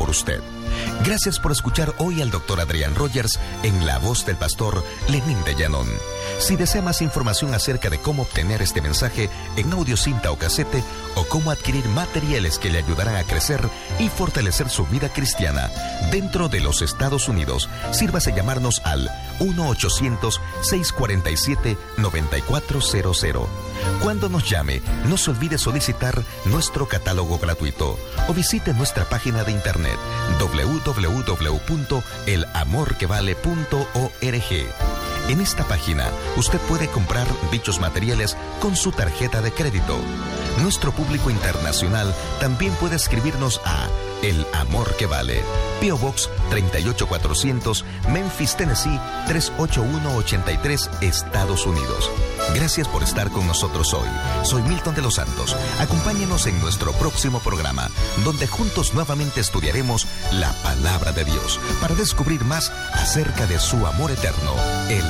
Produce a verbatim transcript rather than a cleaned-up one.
por usted. Gracias por escuchar hoy al doctor Adrián Rogers en la voz del pastor Lenín de Llanón. Si desea más información acerca de cómo obtener este mensaje en audio, cinta o casete, o cómo adquirir materiales que le ayudarán a crecer y fortalecer su vida cristiana dentro de los Estados Unidos, sírvase llamarnos al uno ochocientos, seiscientos cuarenta y siete, noventa y cuatro cero cero. Cuando nos llame, no se olvide solicitar nuestro catálogo gratuito o visite nuestra página de internet doble u doble u doble u punto el amor que vale punto org. En esta página, usted puede comprar dichos materiales con su tarjeta de crédito. Nuestro público internacional también puede escribirnos a El Amor que Vale, P O Box treinta y ocho cuatrocientos, Memphis, Tennessee tres ocho uno ocho tres, Estados Unidos. Gracias por estar con nosotros hoy. Soy Milton de los Santos. Acompáñenos en nuestro próximo programa, donde juntos nuevamente estudiaremos la palabra de Dios para descubrir más acerca de su amor eterno, el